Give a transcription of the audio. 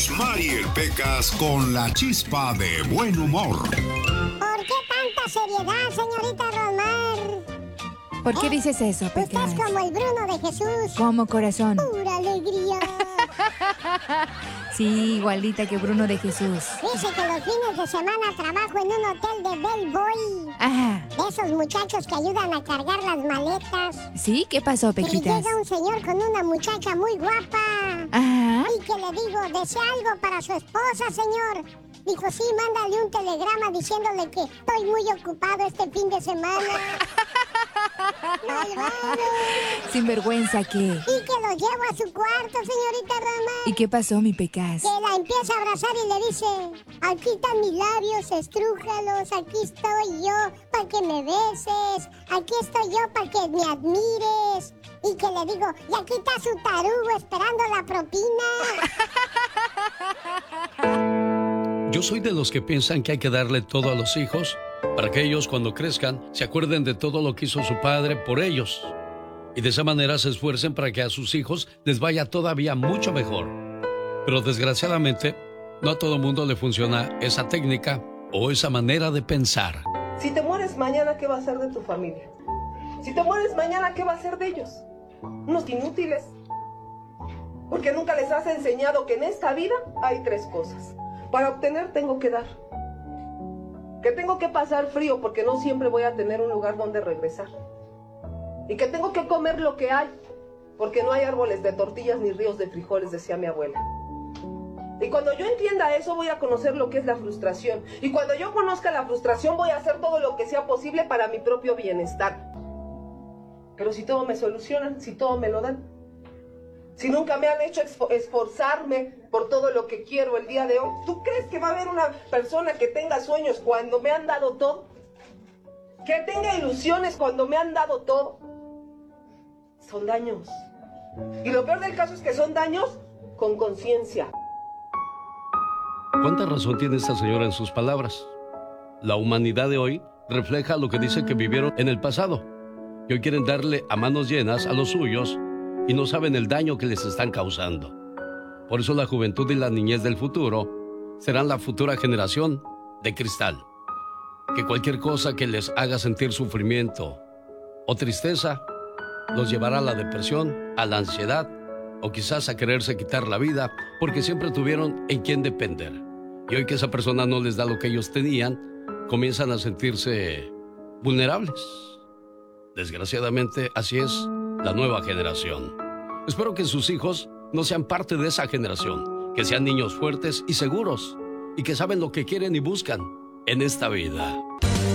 Mariel Pecas con la chispa de buen humor. ¿Por qué tanta seriedad, señorita Rosmar? ¿Por qué dices eso, Pecas? Estás como el Bruno de Jesús. Como corazón. Pura alegría. Sí, igualita que Bruno de Jesús. Dice que los fines de semana trabajo en un hotel de bellboy. Ajá. De esos muchachos que ayudan a cargar las maletas. ¿Sí? ¿Qué pasó, Y Pequitas? llega un señor con una muchacha muy guapa. Ajá. Y que le digo, ¿desea algo para su esposa, señor? Dijo, sí, mándale un telegrama diciéndole que estoy muy ocupado este fin de semana. ¡Malvado! Sinvergüenza, ¿qué? Y que lo llevo a su cuarto, señorita Roma. ¿Y qué pasó, mi Pecas? Que la empieza a abrazar y le dice, aquí están mis labios, estrújalos, aquí estoy yo para que me beses, aquí estoy yo para que me admires. Y que le digo, y aquí está su tarugo esperando la propina. Yo soy de los que piensan que hay que darle todo a los hijos para que ellos cuando crezcan se acuerden de todo lo que hizo su padre por ellos y de esa manera se esfuercen para que a sus hijos les vaya todavía mucho mejor. Pero desgraciadamente no a todo mundo le funciona esa técnica o esa manera de pensar. Si te mueres mañana, ¿qué va a ser de tu familia? Si te mueres mañana, ¿qué va a ser de ellos? Unos inútiles. Porque nunca les has enseñado que en esta vida hay tres cosas. Para obtener tengo que dar. Que tengo que pasar frío porque no siempre voy a tener un lugar donde regresar. Y que tengo que comer lo que hay porque no hay árboles de tortillas ni ríos de frijoles, decía mi abuela. Y cuando yo entienda eso voy a conocer lo que es la frustración. Y cuando yo conozca la frustración voy a hacer todo lo que sea posible para mi propio bienestar. Pero si todo me solucionan, si todo me lo dan, si nunca me han hecho esforzarme por todo lo que quiero el día de hoy, ¿tú crees que va a haber una persona que tenga sueños cuando me han dado todo? Que tenga ilusiones cuando me han dado todo. Son daños. Y lo peor del caso es que son daños con conciencia. ¿Cuánta razón tiene esta señora en sus palabras? La humanidad de hoy refleja lo que dicen que vivieron en el pasado. Y hoy quieren darle a manos llenas a los suyos y no saben el daño que les están causando. Por eso la juventud y la niñez del futuro serán la futura generación de cristal. Que cualquier cosa que les haga sentir sufrimiento o tristeza los llevará a la depresión, a la ansiedad o quizás a quererse quitar la vida porque siempre tuvieron en quién depender. Y hoy que esa persona no les da lo que ellos tenían, comienzan a sentirse vulnerables. Desgraciadamente, así es la nueva generación. Espero que sus hijos no sean parte de esa generación, que sean niños fuertes y seguros y que saben lo que quieren y buscan en esta vida.